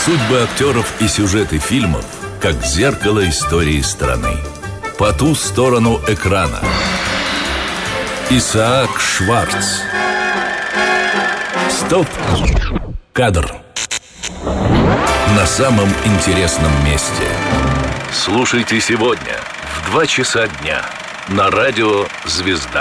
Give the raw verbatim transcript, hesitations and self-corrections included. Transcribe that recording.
Судьбы актеров и сюжеты фильмов как зеркало истории страны. По ту сторону экрана. Исаак Шварц. Стоп! Кадр. На самом интересном месте. Слушайте сегодня в два часа дня на радио «Звезда».